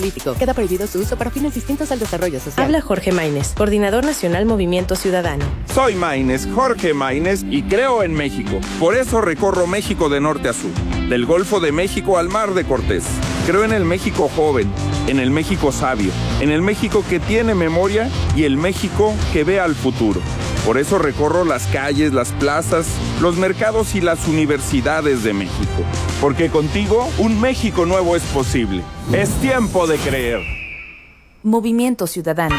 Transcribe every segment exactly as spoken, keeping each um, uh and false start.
político. Queda prohibido su uso para fines distintos al desarrollo social. Habla Jorge Maínez, Coordinador Nacional Movimiento Ciudadano. Soy Maínez, Jorge Maínez, y creo en México. Por eso recorro México de norte a sur, del Golfo de México al Mar de Cortés. Creo en el México joven, en el México sabio, en el México que tiene memoria y el México que ve al futuro. Por eso recorro las calles, las plazas, los mercados y las universidades de México. Porque contigo, un México nuevo es posible. Es tiempo de creer. Movimiento Ciudadano.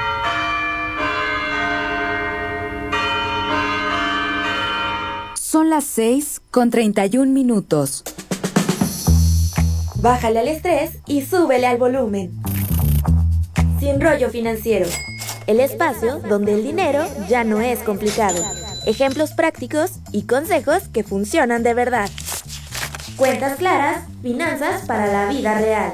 Son las seis con treinta y un minutos. Bájale al estrés y súbele al volumen. Sin rollo financiero. El espacio donde el dinero ya no es complicado. Ejemplos prácticos y consejos que funcionan de verdad. Cuentas claras, finanzas para la vida real.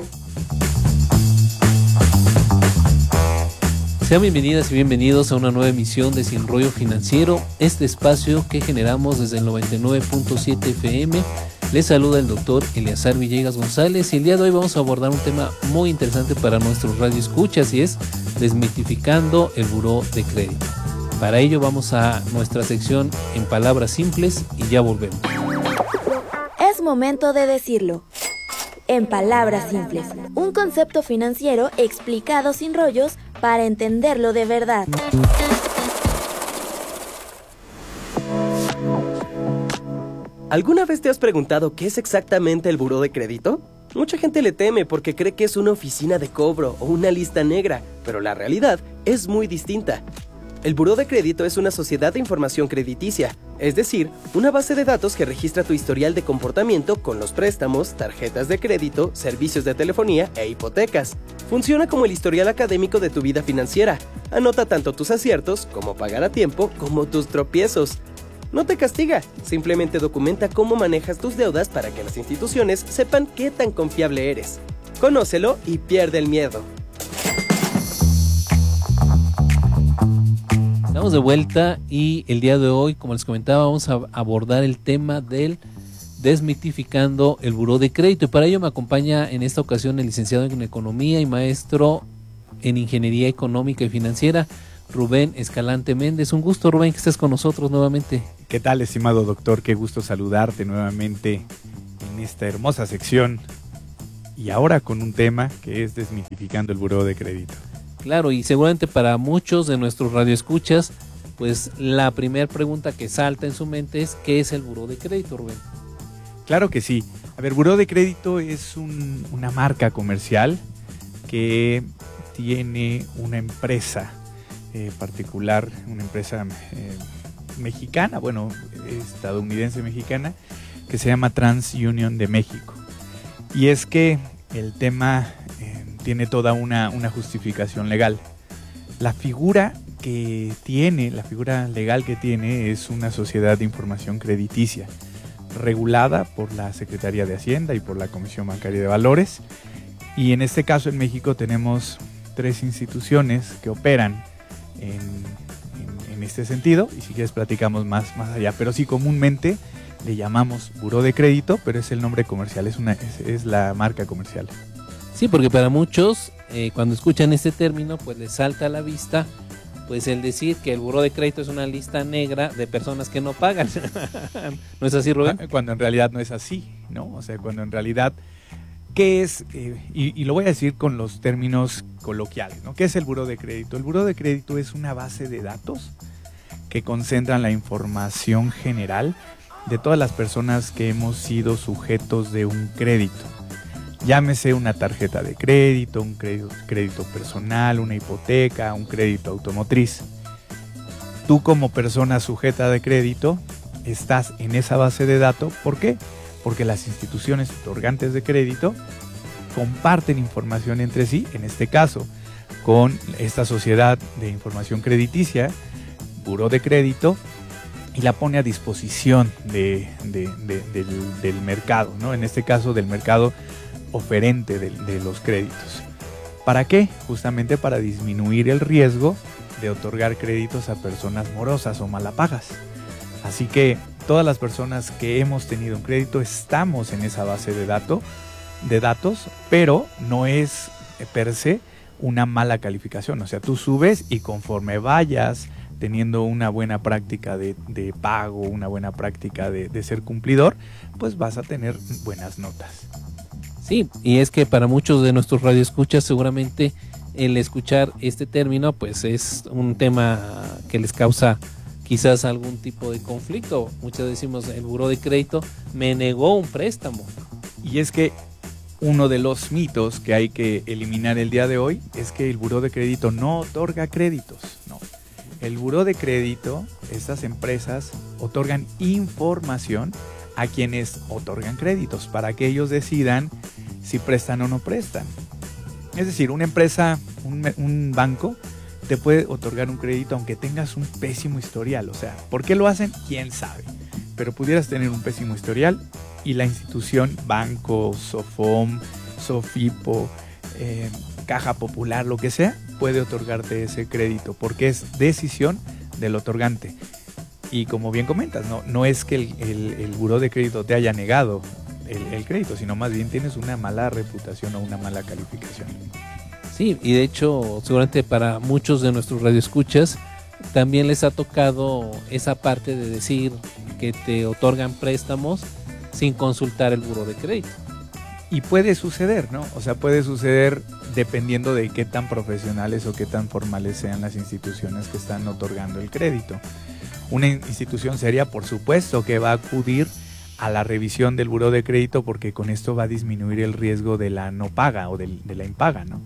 Sean bienvenidas y bienvenidos a una nueva emisión de Sin Rollo Financiero, este espacio que generamos desde el noventa y nueve punto siete F M. Les saluda el doctor Eleazar Villegas González y el día de hoy vamos a abordar un tema muy interesante para nuestros radioescuchas y es desmitificando el buró de crédito. Para ello vamos a nuestra sección en palabras simples y ya volvemos. Es momento de decirlo. En palabras simples, un concepto financiero explicado sin rollos para entenderlo de verdad. ¿Alguna vez te has preguntado qué es exactamente el buró de crédito? Mucha gente le teme porque cree que es una oficina de cobro o una lista negra, pero la realidad es muy distinta. El buró de crédito es una sociedad de información crediticia, es decir, una base de datos que registra tu historial de comportamiento con los préstamos, tarjetas de crédito, servicios de telefonía e hipotecas. Funciona como el historial académico de tu vida financiera. Anota tanto tus aciertos, como pagar a tiempo, como tus tropiezos. No te castiga, simplemente documenta cómo manejas tus deudas para que las instituciones sepan qué tan confiable eres. Conócelo y pierde el miedo. Estamos de vuelta y el día de hoy, como les comentaba, vamos a abordar el tema del desmitificando el buró de crédito. Y para ello me acompaña en esta ocasión el licenciado en Economía y maestro en Ingeniería Económica y Financiera, Rubén Escalante Méndez. Un gusto, Rubén, que estés con nosotros nuevamente. ¿Qué tal, estimado doctor? Qué gusto saludarte nuevamente en esta hermosa sección y ahora con un tema que es desmitificando el buró de crédito. Claro, y seguramente para muchos de nuestros radioescuchas, pues la primera pregunta que salta en su mente es ¿qué es el buró de crédito, Rubén? Claro que sí. A ver, buró de crédito es un, una marca comercial que tiene una empresa eh, particular, una empresa eh, mexicana, bueno, estadounidense mexicana, que se llama TransUnion de México. Y es que el tema eh, tiene toda una, una justificación legal. La figura que tiene, la figura legal que tiene es una sociedad de información crediticia, regulada por la Secretaría de Hacienda y por la Comisión Bancaria de Valores. Y en este caso en México tenemos tres instituciones que operan en, en, en este sentido, y si quieres platicamos más, más allá, pero sí comúnmente le llamamos buró de crédito, pero es el nombre comercial, es, una, es, es la marca comercial. Sí, porque para muchos, eh, cuando escuchan este término, pues les salta a la vista pues el decir que el buró de crédito es una lista negra de personas que no pagan. ¿No es así, Rubén? Cuando en realidad no es así, ¿no? O sea, cuando en realidad, ¿qué es? Eh, y, y lo voy a decir con los términos coloquiales, ¿no? ¿Qué es el buró de crédito? El buró de crédito es una base de datos que concentran la información general de todas las personas que hemos sido sujetos de un crédito. Llámese una tarjeta de crédito, un crédito, crédito personal, una hipoteca, un crédito automotriz. Tú como persona sujeta de crédito estás en esa base de datos. ¿Por qué? Porque las instituciones otorgantes de crédito comparten información entre sí, en este caso con esta sociedad de información crediticia, buró de crédito, y la pone a disposición de, de, de, del, del mercado, ¿no? En este caso del mercado oferente de, de los créditos. ¿Para qué? Justamente para disminuir el riesgo de otorgar créditos a personas morosas o malapagas. Así que todas las personas que hemos tenido un crédito estamos en esa base de, dato, de datos, pero no es eh, per se una mala calificación. O sea, tú subes y conforme vayas teniendo una buena práctica de, de pago, una buena práctica de, de ser cumplidor, pues vas a tener buenas notas. Sí, y es que para muchos de nuestros radioescuchas seguramente el escuchar este término pues es un tema que les causa quizás algún tipo de conflicto. Muchos decimos, el buró de crédito me negó un préstamo. Y es que uno de los mitos que hay que eliminar el día de hoy es que el buró de crédito no otorga créditos. No. El buró de crédito, estas empresas otorgan información a quienes otorgan créditos para que ellos decidan si prestan o no prestan. Es decir, una empresa, un, un banco te puede otorgar un crédito aunque tengas un pésimo historial. O sea, ¿por qué lo hacen? ¿Quién sabe? Pero pudieras tener un pésimo historial y la institución, banco, Sofom, Sofipo, eh, Caja Popular, lo que sea, puede otorgarte ese crédito porque es decisión del otorgante. Y como bien comentas, no, no es que el, el, el buró de crédito te haya negado el, el crédito, sino más bien tienes una mala reputación o una mala calificación. Sí, y de hecho seguramente para muchos de nuestros radioescuchas también les ha tocado esa parte de decir que te otorgan préstamos sin consultar el buró de crédito. Y puede suceder, ¿no? O sea, puede suceder dependiendo de qué tan profesionales o qué tan formales sean las instituciones que están otorgando el crédito. Una institución seria, por supuesto, que va a acudir a la revisión del buró de crédito porque con esto va a disminuir el riesgo de la no paga o de, de la impaga, ¿no?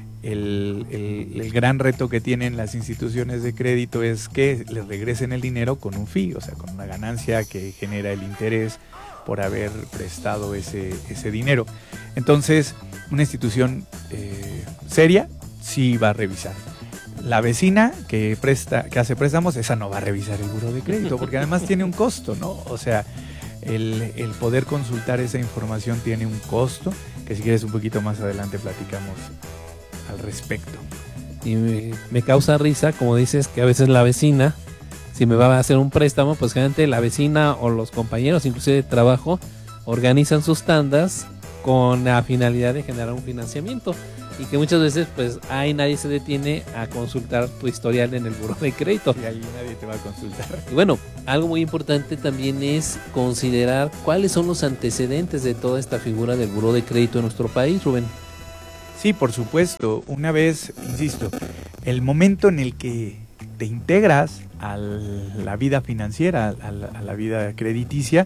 El, el, el gran reto que tienen las instituciones de crédito es que les regresen el dinero con un fee, o sea, con una ganancia que genera el interés por haber prestado ese, ese dinero. Entonces, una institución eh, seria sí va a revisar. La vecina que presta, que hace préstamos, esa no va a revisar el buró de crédito, porque además tiene un costo, ¿no? O sea, el, el poder consultar esa información tiene un costo, que si quieres un poquito más adelante platicamos al respecto. Y me, me causa risa, como dices, que a veces la vecina, si me va a hacer un préstamo, pues generalmente la vecina o los compañeros, inclusive de trabajo, organizan sus tandas con la finalidad de generar un financiamiento. Y que muchas veces pues ahí nadie se detiene a consultar tu historial en el buró de crédito. Y ahí nadie te va a consultar. Y bueno, algo muy importante también es considerar cuáles son los antecedentes de toda esta figura del buró de crédito en nuestro país, Rubén. Sí, por supuesto. Una vez, insisto, el momento en el que te integras a la vida financiera, a la, a la vida crediticia,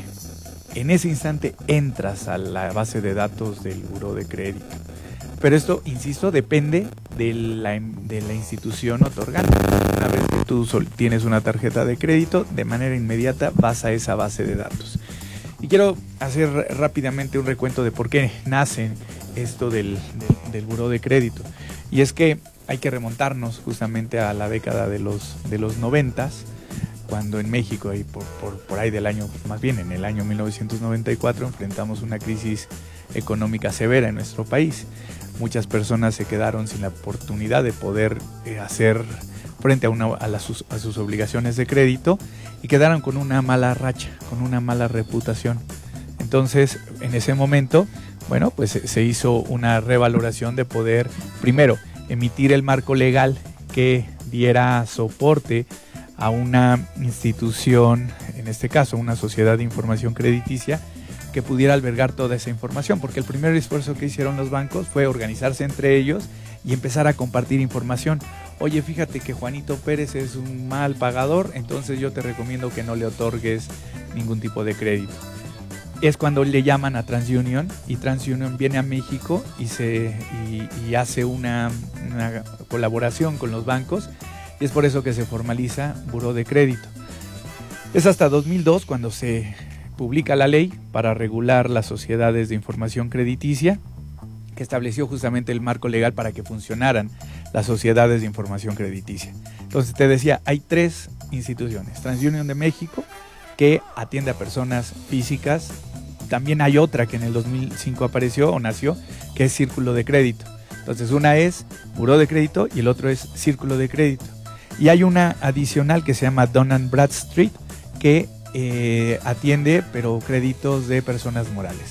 en ese instante entras a la base de datos del buró de crédito. Pero esto, insisto, depende de la, de la institución otorgante. Una vez que tú tienes una tarjeta de crédito, de manera inmediata vas a esa base de datos. Y quiero hacer rápidamente un recuento de por qué nace esto del, del, del buró de crédito. Y es que hay que remontarnos justamente a la década de los, de los noventas, cuando en México, ahí por, por, por ahí del año, más bien en el año mil novecientos noventa y cuatro, enfrentamos una crisis económica severa en nuestro país. Muchas personas se quedaron sin la oportunidad de poder eh, hacer frente a, una, a, las, a sus obligaciones de crédito y quedaron con una mala racha, con una mala reputación. Entonces, en ese momento, bueno, pues se, se hizo una revaloración de poder, primero, emitir el marco legal que diera soporte a una institución, en este caso una sociedad de información crediticia, que pudiera albergar toda esa información, porque el primer esfuerzo que hicieron los bancos fue organizarse entre ellos y empezar a compartir información. Oye, fíjate que Juanito Pérez es un mal pagador, entonces yo te recomiendo que no le otorgues ningún tipo de crédito. Es cuando le llaman a TransUnion y TransUnion viene a México y, se, y, y hace una, una colaboración con los bancos, y es por eso que se formaliza buró de crédito. Es hasta dos mil dos cuando se publica la ley para regular las sociedades de información crediticia, que estableció justamente el marco legal para que funcionaran las sociedades de información crediticia. Entonces te decía, hay tres instituciones: TransUnion de México, que atiende a personas físicas. También hay otra que en el dos mil cinco apareció o nació, que es Círculo de Crédito. Entonces una es Buró de Crédito y el otro es Círculo de Crédito. Y hay una adicional que se llama Dun and Bradstreet, que Eh, atiende pero créditos de personas morales.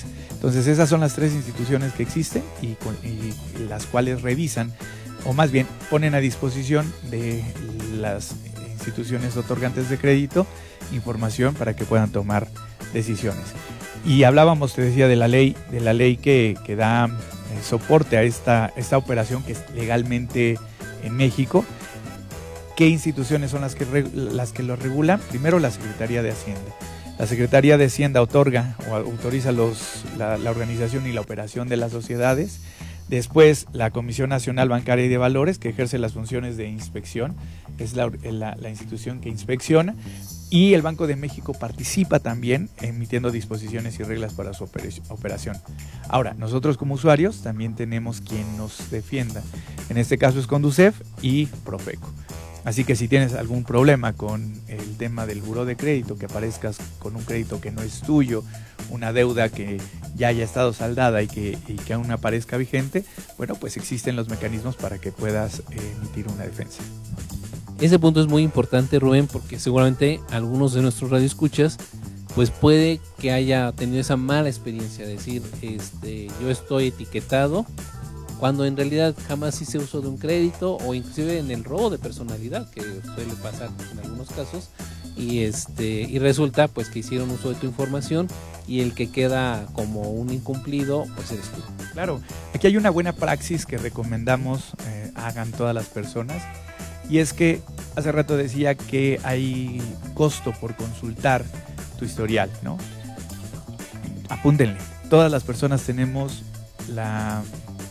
Entonces esas son las tres instituciones que existen y, con, y las cuales revisan, o más bien ponen a disposición de las instituciones otorgantes de crédito información para que puedan tomar decisiones. Y hablábamos, te decía, de la ley, de la ley que, que da eh, soporte a esta, esta operación que es legalmente en México. ¿Qué instituciones son las que, las que lo regulan? Primero, la Secretaría de Hacienda. La Secretaría de Hacienda otorga o autoriza los, la, la organización y la operación de las sociedades. Después, la Comisión Nacional Bancaria y de Valores, que ejerce las funciones de inspección, es la, la, la institución que inspecciona. Y el Banco de México participa también emitiendo disposiciones y reglas para su operación. Ahora, nosotros como usuarios también tenemos quien nos defienda. En este caso es Conducef y Profeco. Así que si tienes algún problema con el tema del buró de crédito, que aparezcas con un crédito que no es tuyo, una deuda que ya haya estado saldada y que, y que aún aparezca vigente, bueno, pues existen los mecanismos para que puedas eh, emitir una defensa. Ese punto es muy importante, Rubén, porque seguramente algunos de nuestros radioescuchas pues puede que haya tenido esa mala experiencia, decir, este, yo estoy etiquetado, cuando en realidad jamás hice uso de un crédito, o inclusive en el robo de personalidad, que suele pasar en algunos casos, y este y resulta pues que hicieron uso de tu información y el que queda como un incumplido pues eres tú. Claro, aquí hay una buena praxis que recomendamos eh, hagan todas las personas, y es que hace rato decía que hay costo por consultar tu historial, ¿no? Apúntenle, todas las personas tenemos la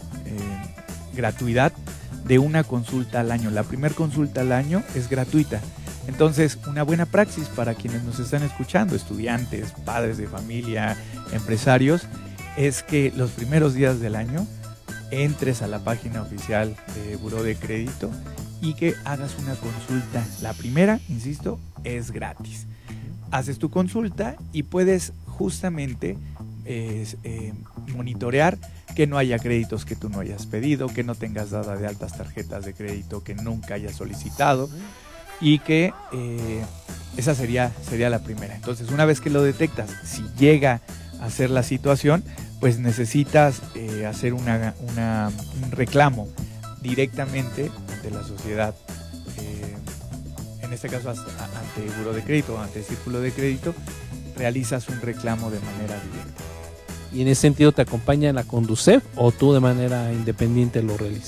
eh, gratuidad de una consulta al año. La primera consulta al año es gratuita. Entonces, una buena praxis para quienes nos están escuchando, estudiantes, padres de familia, empresarios, es que los primeros días del año entres a la página oficial de Buró de Crédito y que hagas una consulta. La primera, insisto, es gratis. Haces tu consulta y puedes justamente eh, eh, monitorear que no haya créditos que tú no hayas pedido, que no tengas dada de altas tarjetas de crédito que nunca hayas solicitado, y que eh, esa sería, sería la primera. Entonces, una vez que lo detectas, si llega a ser la situación, pues necesitas eh, hacer una, una, un reclamo directamente ante la sociedad, eh, en este caso ante el Buró de Crédito, ante el Círculo de Crédito, realizas un reclamo de manera directa. ¿Y en ese sentido te acompaña la Conducef o tú de manera independiente lo realizas?